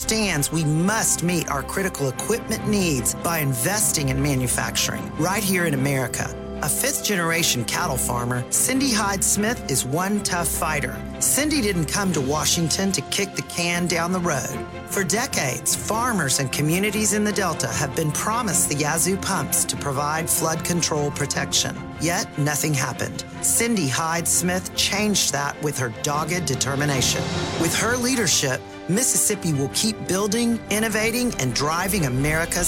understands we must meet our critical equipment needs by investing in manufacturing right here in America. A fifth-generation cattle farmer, Cindy Hyde Smith is one tough fighter. Cindy didn't come to Washington to kick the can down the road. For decades, farmers and communities in the Delta have been promised the Yazoo pumps to provide flood control protection. Yet, nothing happened. Cindy Hyde Smith changed that with her dogged determination. With her leadership, Mississippi will keep building, innovating, and driving America's